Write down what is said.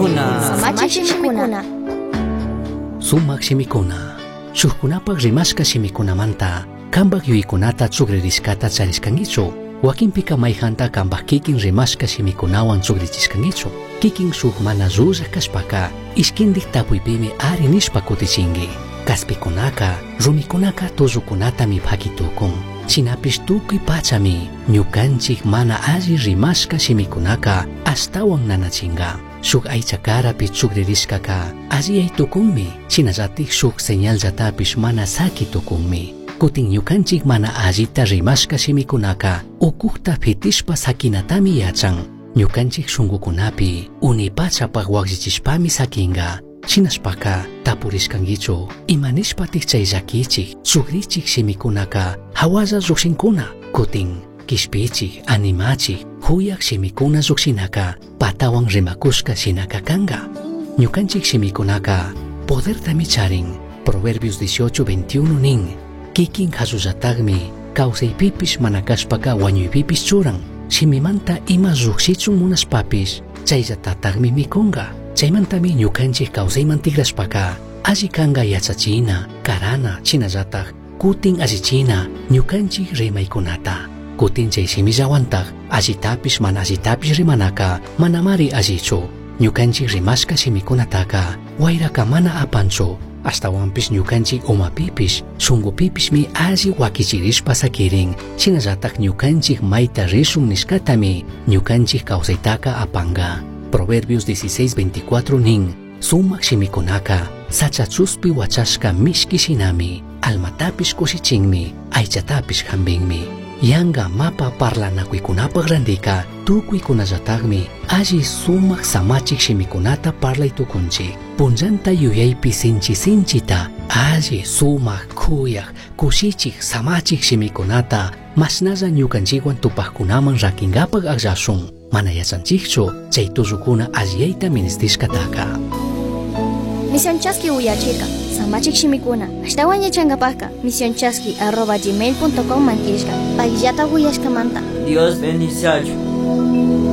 Samachik shimikuna. Sumak shimikuna. Shukkunapak rimashka shimikunamanta kambak yuykunata chugririskata chariskangichu. Wakinpika mayjanta kambak kikin rimashka shimikunawan chugrichiskangichu. Kikin shuk mana ruraq kashpaka ishkindik tapuypimi ari nishpa kutichingi. Kaspikunaka, rumikunaka tullukunatami phakitukun. Chinapish tukuy pachami ñukanchik mana alli rimashka shimikunaka astawan nanachinga. Shuk aychakarapi chugririskaka alliyaytukunmi. Chinallatik shuk señalllatapish mana sakitukunmi. Kutin ñukanchik mana allita rimashka shimikunaka ukukta pitishpa sakinatami yachan. Ñukanchik shungukunapi unipachapak waqllichishpami sakinga. Chinashpaka tapurishkangichu imanishpatik chay llakichik chugrichik shimikunaka hawalla llukshinkuna. Kutin kishpichik animachik huyak shimikuna llukshinaka patawan rimakushka shinaka kanga. Ñukanchik shimikunaka podertami charin. Proverbios 18:21 nin kikin hasullatagmi kawsaypipish manakashpaka wañuypipish churan. Shimimanta ima llukshichun munashpapish chayllatatagmi mikunga. Chaymantami ñukanchik kawsayman tigrashpaka alli kanga yachachina, karana, chinallatak kutin allichina ñukanchik rimaykunata. Kutin chay shimillawantaq allitapish mana allitapish rimanaka manamari allichu. Ñukanchik rimashka shimikunataka wayraka mana apanchu. Ashtawanpish ñukanchik umapipish shungupipishmi alli wakichirishpa sakirin. Chinallatak ñukanchik mayta rishun nishkatami ñukanchik kawsaytaka apanga. Proverbios 16:24 nin sumak shimikunaka sachachuspi wachashka mishki shinami almatapish kushichinmi aychatapish hambinmi. Yanga mapa parlanakuykunapak randika tukuykunallatagmi alli sumak samachik shimikunata parlaytukunchik. Punllanta yuyaypi sinchita alli sumak kuyak kushichik samachik shimikunata mashnalla ñukanchikwan tupaqkunaman rakingapak aqllashun. Mana yachanchikchu chay tullukuna alliyayta ministishkataka. Misionchaski uyachirka samachik shimikuna ashtawan yachankapaka misionchaski@gmail.com mankishka payllata uyashkamanta. Dios bendice.